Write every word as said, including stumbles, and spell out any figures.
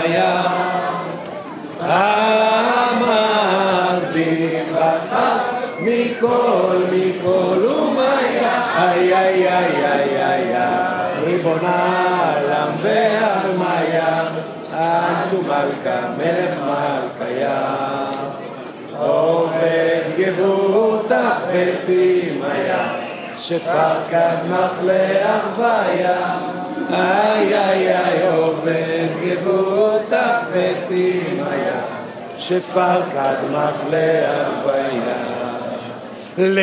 ומיה אמרתי בחר מכל מכל ומיה איי איי איי איי איי ריבונה עולם והרמיה אנטו מלכה מלך מלכיה עובד גבורתך ותימיה שפר קדמך לאחוויה איי איי איי עובד גבורתך ותימיה שפר קדמך לאחוויה